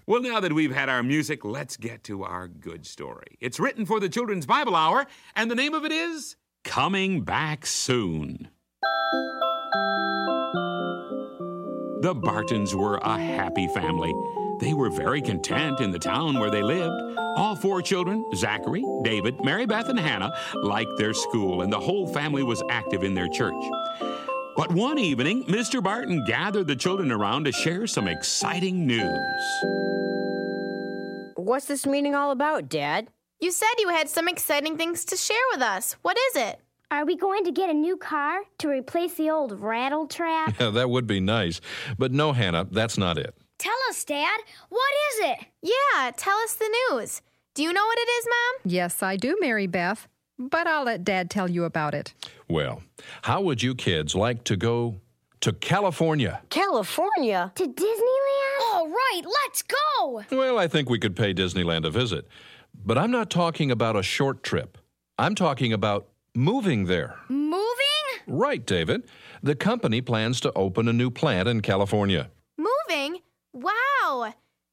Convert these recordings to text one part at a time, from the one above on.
Well, now that we've had our music, let's get to our good story. It's written for the Children's Bible Hour, and the name of it is Coming Back Soon. The Bartons were a happy family. They were very content in the town where they lived. All four children, Zachary, David, Mary Beth, and Hannah, liked their school, and the whole family was active in their church. But one evening, Mr. Barton gathered the children around to share some exciting news. What's this meeting all about, Dad? You said you had some exciting things to share with us. What is it? Are we going to get a new car to replace the old rattle trap? Yeah, that would be nice. But no, Hannah, that's not it. Tell us, Dad. What is it? Yeah, tell us the news. Do you know what it is, Mom? Yes, I do, Mary Beth. But I'll let Dad tell you about it. Well, how would you kids like to go to California? California? To Disneyland? All right, let's go! Well, I think we could pay Disneyland a visit. But I'm not talking about a short trip. I'm talking about moving there. Moving? Right, David. The company plans to open a new plant in California. Moving? Wow!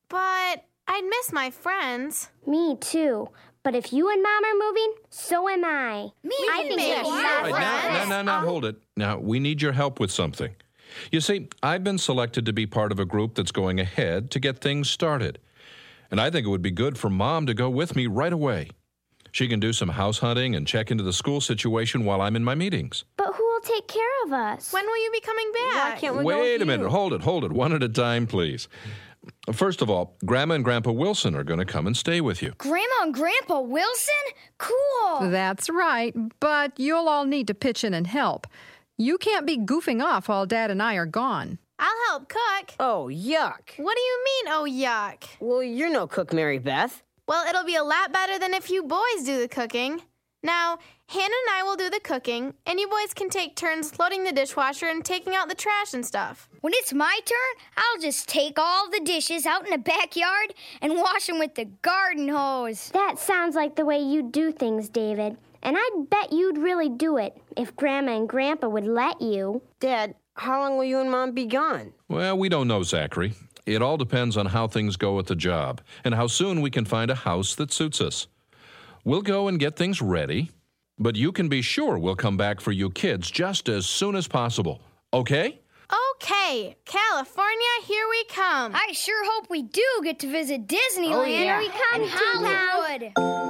But I'd miss my friends. Me too. But if you and Mom are moving, so am I. I think so. All right, now, hold it. Now, we need your help with something. You see, I've been selected to be part of a group that's going ahead to get things started. And I think it would be good for Mom to go with me right away. She can do some house hunting and check into the school situation while I'm in my meetings. But who will take care of us? When will you be coming back? Why can't we go Wait with a minute. you? Hold it. One at a time, please. First of all, Grandma and Grandpa Wilson are going to come and stay with you. Grandma and Grandpa Wilson? Cool! That's right, but you'll all need to pitch in and help. You can't be goofing off while Dad and I are gone. I'll help cook. Oh, yuck. What do you mean, oh, yuck? Well, you're no cook, Mary Beth. Well, it'll be a lot better than if you boys do the cooking. Now, Hannah and I will do the cooking, and you boys can take turns loading the dishwasher and taking out the trash and stuff. When it's my turn, I'll just take all the dishes out in the backyard and wash them with the garden hose. That sounds like the way you do things, David. And I'd bet you'd really do it if Grandma and Grandpa would let you. Dad, how long will you and Mom be gone? Well, we don't know, Zachary. It all depends on how things go at the job and how soon we can find a house that suits us. We'll go and get things ready, but you can be sure we'll come back for you kids just as soon as possible. Okay? Okay, California, here we come. I sure hope we do get to visit Disneyland. Oh, yeah. Here we come, And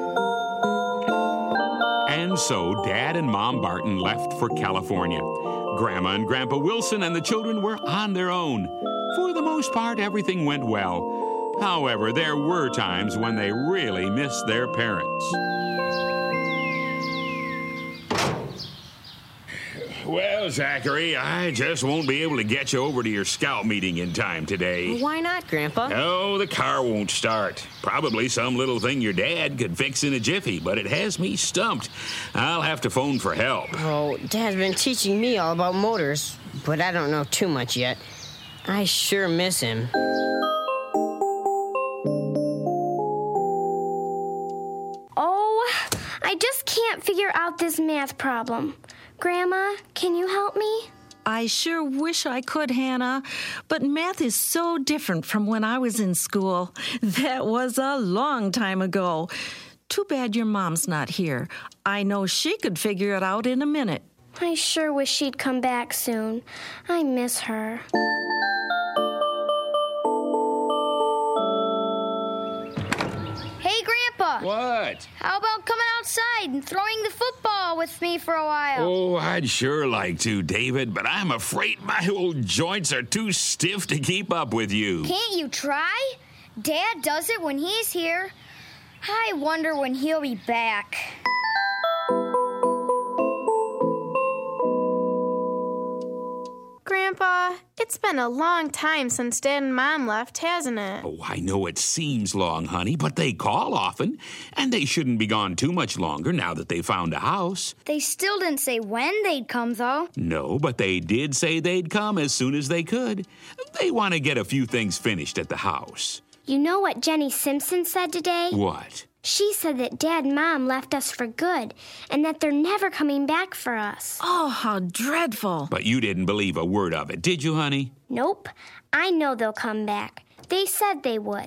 Hollywood. And so Dad and Mom Barton left for California. Grandma and Grandpa Wilson and the children were on their own. For the most part, everything went well. However, there were times when they really missed their parents. Well, Zachary, I just won't be able to get you over to your scout meeting in time today. Why not, Grandpa? No, the car won't start. Probably some little thing your dad could fix in a jiffy, but it has me stumped. I'll have to phone for help. Oh, Dad's been teaching me all about motors, but I don't know too much yet. I sure miss him. Oh, I just can't figure out this math problem. Grandma, can you help me? I sure wish I could, Hannah, but math is so different from when I was in school. That was a long time ago. Too bad your mom's not here. I know she could figure it out in a minute. I sure wish she'd come back soon. I miss her. Hey, Grandpa! What? How about coming outside and throwing the football with me for a while? Oh, I'd sure like to, David, but I'm afraid my old joints are too stiff to keep up with you. Can't you try? Dad does it when he's here. I wonder when he'll be back. Grandpa, it's been a long time since Dad and Mom left, hasn't it? Oh, I know it seems long, honey, but they call often, and they shouldn't be gone too much longer now that they found a house. They still didn't say when they'd come, though. No, but they did say they'd come as soon as they could. They want to get a few things finished at the house. You know what Jenny Simpson said today? What? She said that Dad and Mom left us for good and that they're never coming back for us. Oh, how dreadful. But you didn't believe a word of it, did you, honey? Nope. I know they'll come back. They said they would.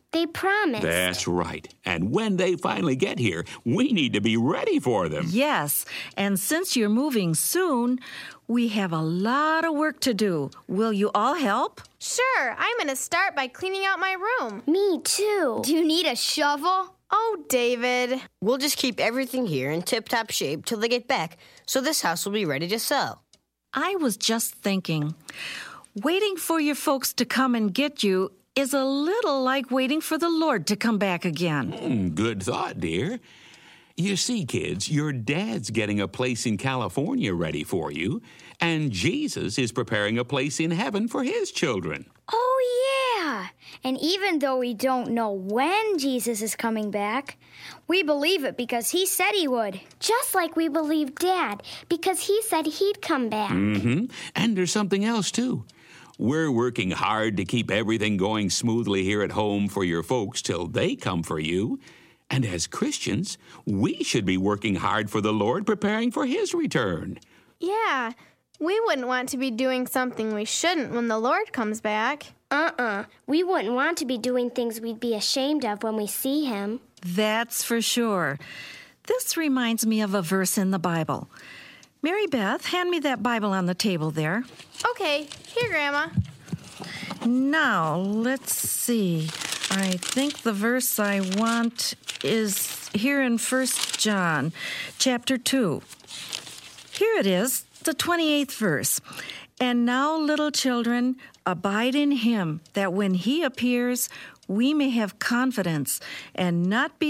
They promised. That's right. And when they finally get here, we need to be ready for them. Yes, and since you're moving soon, we have a lot of work to do. Will you all help? Sure, I'm going to start by cleaning out my room. Me too. Do you need a shovel? Oh, David. We'll just keep everything here in tip-top shape till they get back, so this house will be ready to sell. I was just thinking, waiting for your folks to come and get you is a little like waiting for the Lord to come back again. Good thought, dear. You see, kids, your dad's getting a place in California ready for you, and Jesus is preparing a place in heaven for his children. Oh, yeah. And even though we don't know when Jesus is coming back, we believe it because he said he would. Just like we believe Dad, because he said he'd come back. Mm-hmm. And there's something else, too. We're working hard to keep everything going smoothly here at home for your folks till they come for you. And as Christians, we should be working hard for the Lord, preparing for his return. Yeah, we wouldn't want to be doing something we shouldn't when the Lord comes back. We wouldn't want to be doing things we'd be ashamed of when we see him. That's for sure. This reminds me of a verse in the Bible. Mary Beth, hand me that Bible on the table there. Okay, here, Grandma. Now, let's see. I think the verse I want is here in 1 John, chapter 2. Here it is, the 28th verse. And now, little children, abide in him, that when he appears, we may have confidence and not be